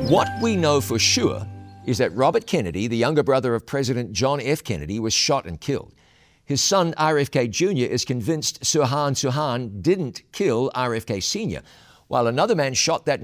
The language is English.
What we know for sure is that Robert Kennedy, the younger brother of President John F. Kennedy, was shot and killed. His son, RFK Jr., is convinced Sirhan Sirhan didn't kill RFK Sr., while another man shot that